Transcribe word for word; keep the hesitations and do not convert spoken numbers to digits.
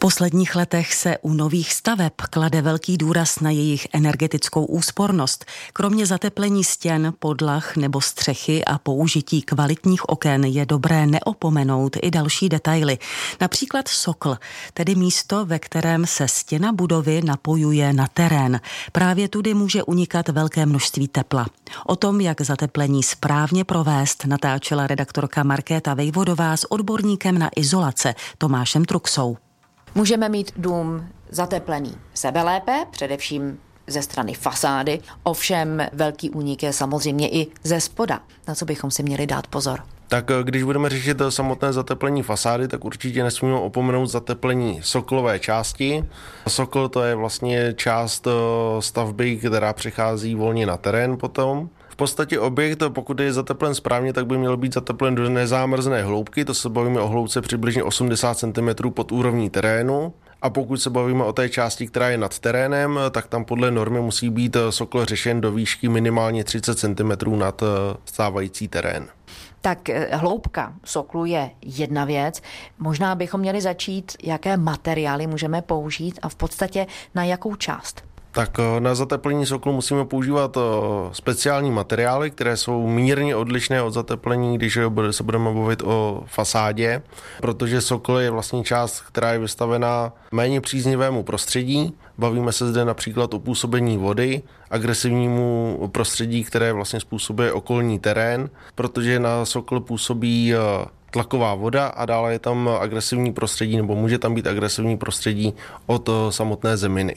posledních letech se u nových staveb klade velký důraz na jejich energetickou úspornost. Kromě zateplení stěn, podlah nebo střechy a použití kvalitních oken je dobré neopomenout i další detaily. Například sokl, tedy místo, ve kterém se stěna budovy napojuje na terén. Právě tudy může unikat velké množství tepla. O tom, jak zateplení správně provést, natáčela redaktorka Markéta Vejvodová s odborníkem na izolace Tomášem Truxou. Můžeme mít dům zateplený sebelépe, především ze strany fasády, ovšem velký únik je samozřejmě i ze spoda. Na co bychom si měli dát pozor? Tak když budeme řešit samotné zateplení fasády, tak určitě nesmíme opomenout zateplení soklové části. Sokl to je vlastně část stavby, která přechází volně na terén potom. V podstatě objekt, pokud je zateplen správně, tak by měl být zateplen do nezámrzné hloubky, to se bavíme o hloubce přibližně osmdesát centimetrů pod úrovní terénu. A pokud se bavíme o té části, která je nad terénem, tak tam podle normy musí být sokl řešen do výšky minimálně třicet centimetrů nad stávající terén. Tak hloubka soklu je jedna věc. Možná bychom měli začít, jaké materiály můžeme použít a v podstatě na jakou část. Tak na zateplení soklu musíme používat speciální materiály, které jsou mírně odlišné od zateplení, když se budeme bavit o fasádě, protože sokl je vlastně část, která je vystavená méně příznivému prostředí. Bavíme se zde například o působení vody, agresivnímu prostředí, které vlastně způsobuje okolní terén, protože na sokl působí tlaková voda a dále je tam agresivní prostředí, nebo může tam být agresivní prostředí od samotné zeminy.